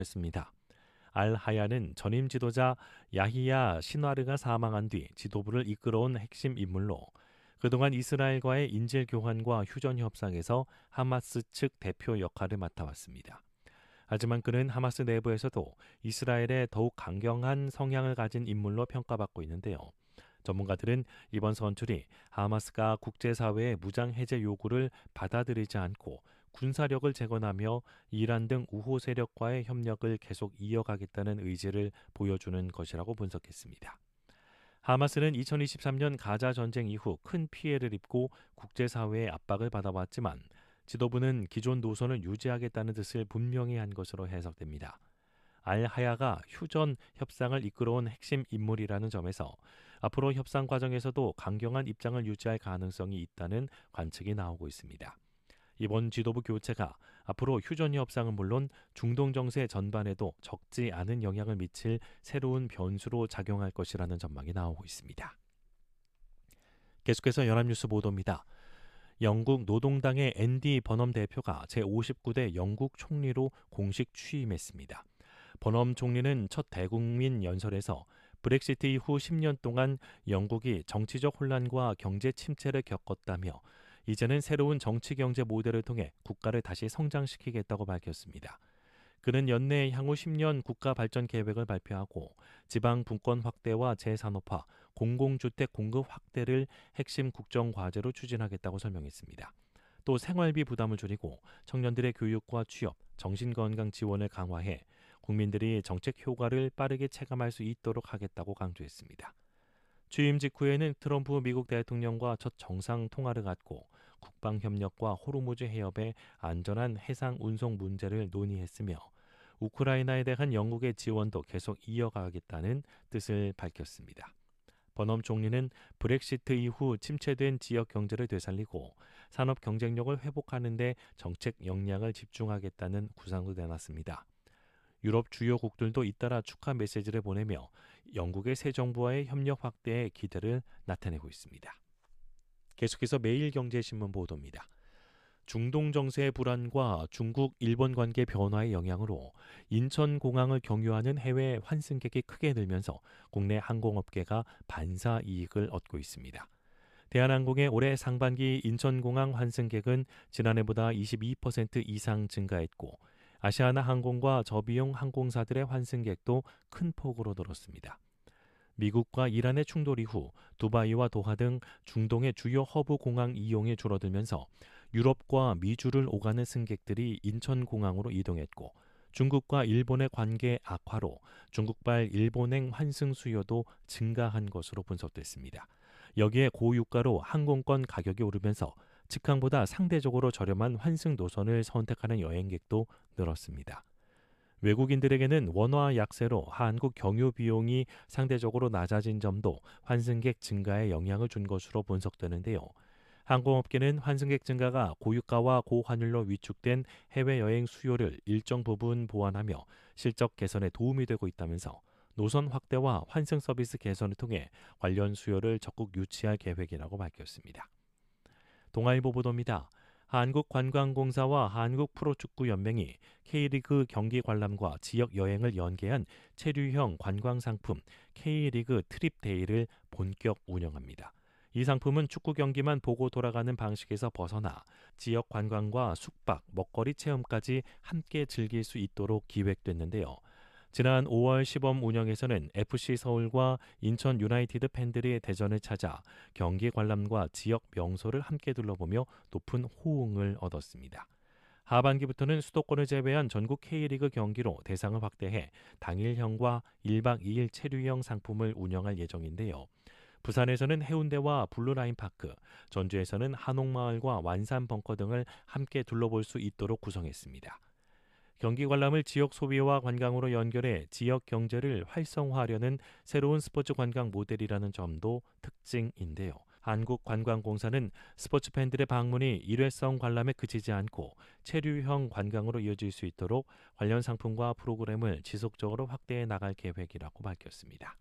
했습니다. 알 하야는 전임 지도자 야히야 시나르가 사망한 뒤 지도부를 이끌어온 핵심 인물로 그동안 이스라엘과의 인질 교환과 휴전 협상에서 하마스 측 대표 역할을 맡아왔습니다. 하지만 그는 하마스 내부에서도 이스라엘에 더욱 강경한 성향을 가진 인물로 평가받고 있는데요. 전문가들은 이번 선출이 하마스가 국제사회의 무장 해제 요구를 받아들이지 않고 군사력을 재건하며 이란 등 우호 세력과의 협력을 계속 이어가겠다는 의지를 보여주는 것이라고 분석했습니다. 하마스는 2023년 가자 전쟁 이후 큰 피해를 입고 국제사회의 압박을 받아왔지만 지도부는 기존 노선을 유지하겠다는 뜻을 분명히 한 것으로 해석됩니다. 알 하야가 휴전 협상을 이끌어온 핵심 인물이라는 점에서 앞으로 협상 과정에서도 강경한 입장을 유지할 가능성이 있다는 관측이 나오고 있습니다. 이번 지도부 교체가 앞으로 휴전 협상은 물론 중동 정세 전반에도 적지 않은 영향을 미칠 새로운 변수로 작용할 것이라는 전망이 나오고 있습니다. 계속해서 연합뉴스 보도입니다. 영국 노동당의 앤디 버넘 대표가 제59대 영국 총리로 공식 취임했습니다. 버넘 총리는 첫 대국민 연설에서 브렉시트 이후 10년 동안 영국이 정치적 혼란과 경제 침체를 겪었다며 이제는 새로운 정치 경제 모델을 통해 국가를 다시 성장시키겠다고 밝혔습니다. 그는 연내 향후 10년 국가 발전 계획을 발표하고 지방 분권 확대와 재산업화, 공공주택 공급 확대를 핵심 국정 과제로 추진하겠다고 설명했습니다. 또 생활비 부담을 줄이고 청년들의 교육과 취업, 정신건강 지원을 강화해 국민들이 정책 효과를 빠르게 체감할 수 있도록 하겠다고 강조했습니다. 취임 직후에는 트럼프 미국 대통령과 첫 정상 통화를 갖고 국방협력과 호르무즈 해협의 안전한 해상 운송 문제를 논의했으며 우크라이나에 대한 영국의 지원도 계속 이어가겠다는 뜻을 밝혔습니다. 버넘 총리는 브렉시트 이후 침체된 지역 경제를 되살리고 산업 경쟁력을 회복하는 데 정책 역량을 집중하겠다는 구상도 내놨습니다. 유럽 주요국들도 잇따라 축하 메시지를 보내며 영국의 새 정부와의 협력 확대에 기대를 나타내고 있습니다. 계속해서 매일경제신문 보도입니다. 중동 정세의 불안과 중국, 일본 관계 변화의 영향으로 인천공항을 경유하는 해외 환승객이 크게 늘면서 국내 항공업계가 반사 이익을 얻고 있습니다. 대한항공의 올해 상반기 인천공항 환승객은 지난해보다 22% 이상 증가했고 아시아나항공과 저비용 항공사들의 환승객도 큰 폭으로 늘었습니다. 미국과 이란의 충돌 이후 두바이와 도하 등 중동의 주요 허브 공항 이용이 줄어들면서 유럽과 미주를 오가는 승객들이 인천공항으로 이동했고 중국과 일본의 관계 악화로 중국발 일본행 환승 수요도 증가한 것으로 분석됐습니다. 여기에 고유가로 항공권 가격이 오르면서 직항보다 상대적으로 저렴한 환승 노선을 선택하는 여행객도 늘었습니다. 외국인들에게는 원화 약세로 한국 경유 비용이 상대적으로 낮아진 점도 환승객 증가에 영향을 준 것으로 분석되는데요. 항공업계는 환승객 증가가 고유가와 고환율로 위축된 해외여행 수요를 일정 부분 보완하며 실적 개선에 도움이 되고 있다면서 노선 확대와 환승 서비스 개선을 통해 관련 수요를 적극 유치할 계획이라고 밝혔습니다. 동아일보 보도입니다. 한국관광공사와 한국프로축구연맹이 K리그 경기 관람과 지역 여행을 연계한 체류형 관광상품 K리그 트립데이를 본격 운영합니다. 이 상품은 축구 경기만 보고 돌아가는 방식에서 벗어나 지역 관광과 숙박, 먹거리 체험까지 함께 즐길 수 있도록 기획됐는데요. 지난 5월 시범 운영에서는 FC 서울과 인천 유나이티드 팬들이 대전을 찾아 경기 관람과 지역 명소를 함께 둘러보며 높은 호응을 얻었습니다. 하반기부터는 수도권을 제외한 전국 K리그 경기로 대상을 확대해 당일형과 1박 2일 체류형 상품을 운영할 예정인데요. 부산에서는 해운대와 블루라인파크, 전주에서는 한옥마을과 완산벙커 등을 함께 둘러볼 수 있도록 구성했습니다. 경기 관람을 지역 소비와 관광으로 연결해 지역 경제를 활성화하려는 새로운 스포츠 관광 모델이라는 점도 특징인데요. 한국관광공사는 스포츠 팬들의 방문이 일회성 관람에 그치지 않고 체류형 관광으로 이어질 수 있도록 관련 상품과 프로그램을 지속적으로 확대해 나갈 계획이라고 밝혔습니다.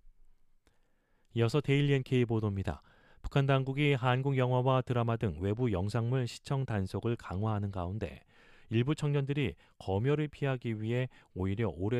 이어서 데일리 NK 보도입니다. 북한 당국이 한국 영화와 드라마 등 외부 영상물 시청 단속을 강화하는 가운데 일부 청년들이 검열을 피하기 위해 오히려 오래